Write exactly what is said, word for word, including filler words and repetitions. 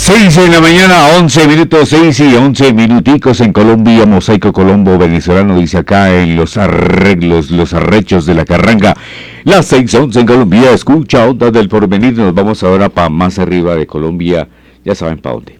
Seis en la mañana, once minutos, seis y once minuticos en Colombia. Mosaico Colombo venezolano dice acá en los arreglos, los arrechos de la carranga. Las seis once en Colombia, escucha Onda del Porvenir. Nos vamos ahora para más arriba de Colombia, ya saben para dónde.